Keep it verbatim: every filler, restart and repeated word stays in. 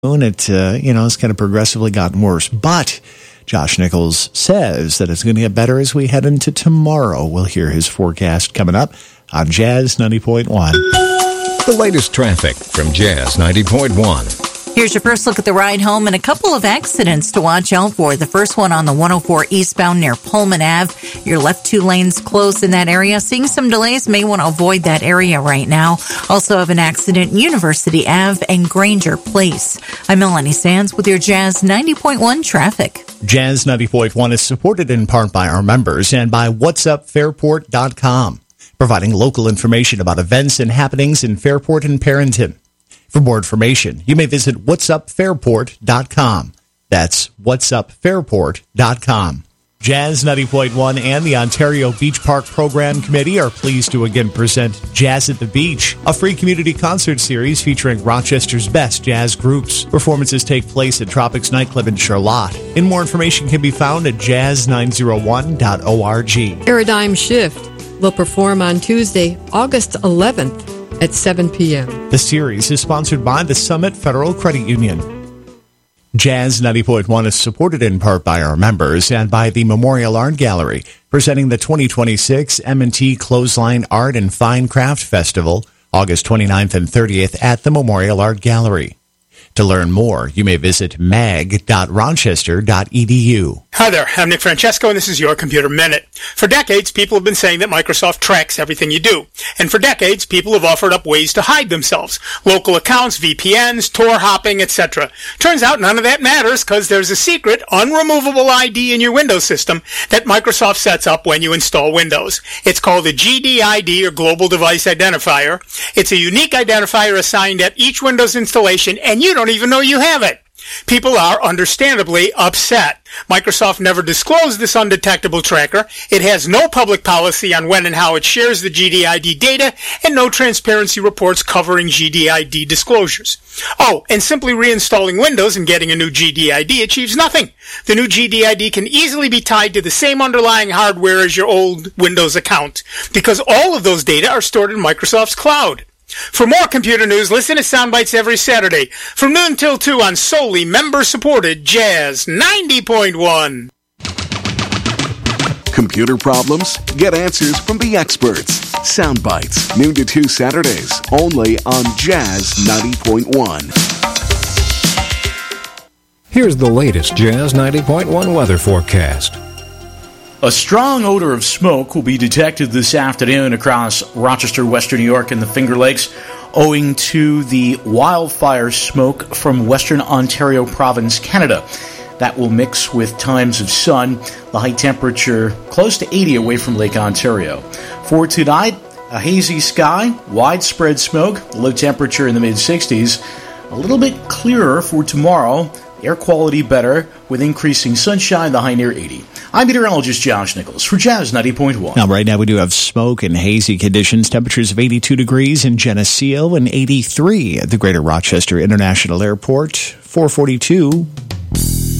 It, uh, you know, it's kind of progressively gotten worse. But Josh Nichols says that it's going to get better as we head into tomorrow. We'll hear his forecast coming up on Jazz ninety point one. The latest traffic from Jazz ninety point one. Here's your first look at the ride home and a couple of accidents to watch out for. The first one on the one oh four eastbound near Pullman Avenue. Your left two lanes closed in that area. Seeing some delays, may want to avoid that area right now. Also have an accident University Avenue and Granger Place. I'm Melanie Sands with your Jazz ninety point one traffic. Jazz ninety point one is supported in part by our members and by whats up fairport dot com, providing local information about events and happenings in Fairport and Perrington. For more information, you may visit whats up fairport dot com. That's whats up fairport dot com. Jazz ninety point one and the Ontario Beach Park Program Committee are pleased to again present Jazz at the Beach, a free community concert series featuring Rochester's best jazz groups. Performances take place at Tropics Nightclub in Charlotte. And more information can be found at jazz nine oh one dot org. Paradigm Shift will perform on Tuesday, August eleventh at seven p.m. The series is sponsored by the Summit Federal Credit Union. Jazz ninety point one is supported in part by our members and by the Memorial Art Gallery, presenting the twenty twenty-six M and T Clothesline Art and Fine Craft Festival, August twenty-ninth and thirtieth at the Memorial Art Gallery. To learn more, you may visit mag dot rochester dot e d u. Hi there, I'm Nick Francesco, and this is your Computer Minute. For decades, people have been saying that Microsoft tracks everything you do. And for decades, people have offered up ways to hide themselves. Local accounts, V P Ns, Tor hopping, et cetera. Turns out none of that matters because there's a secret, unremovable I D in your Windows system that Microsoft sets up when you install Windows. It's called the G D I D, or Global Device Identifier. It's a unique identifier assigned at each Windows installation, and you don't even know you have it. People are understandably upset. Microsoft never disclosed this undetectable tracker. It has no public policy on when and how it shares the G D I D data, and no transparency reports covering G D I D disclosures. Oh, and simply reinstalling Windows and getting a new G D I D achieves nothing. The new G D I D can easily be tied to the same underlying hardware as your old Windows account, because all of those data are stored in Microsoft's cloud. For more computer news, listen to Soundbites every Saturday from noon till two on solely member-supported Jazz ninety point one. Computer problems? Get answers from the experts. Soundbites, noon to two Saturdays, only on Jazz ninety point one. Here's the latest Jazz ninety point one weather forecast. A strong odor of smoke will be detected this afternoon across Rochester, Western New York, and the Finger Lakes, owing to the wildfire smoke from Western Ontario Province, Canada. That will mix with times of sun, the high temperature close to eighty away from Lake Ontario. For tonight, a hazy sky, widespread smoke, low temperature in the mid-sixties. A little bit clearer for tomorrow, air quality better with increasing sunshine, the high near eighty. I'm meteorologist Josh Nichols for Jazz ninety point one. Now, right now we do have smoke and hazy conditions. Temperatures of eighty-two degrees in Geneseo and eighty-three at the Greater Rochester International Airport. four forty-two